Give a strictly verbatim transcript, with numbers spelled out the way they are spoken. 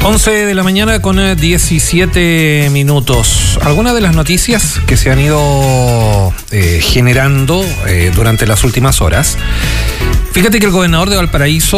once de la mañana con diecisiete minutos. Algunas de las noticias que se han ido eh, generando eh, durante las últimas horas. Fíjate que el gobernador de Valparaíso